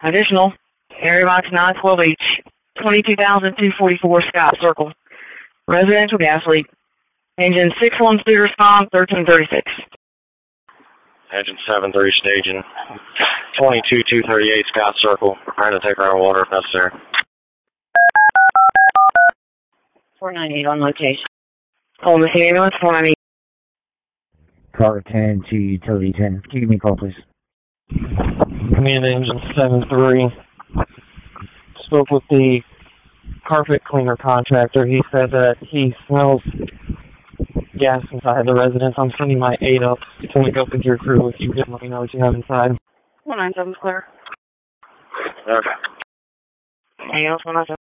Additional, area box 912H, 22,244 Scott Circle. Residential gas leak. Engine 6-1 speed respond, 1336. Engine 7-3 staging, 22,238 Scott Circle. Preparing to take our water if necessary. 498 on location. Call missing ambulance, 498. Car 10 to utility 10. Can you give me a call, please? Command Engine 7-3. Spoke with the carpet cleaner contractor. He said that he smells gas inside the residence. I'm sending my 8 up to link up with your crew if you could let me know what you have inside. 197 clear. Okay. Anything else, 197?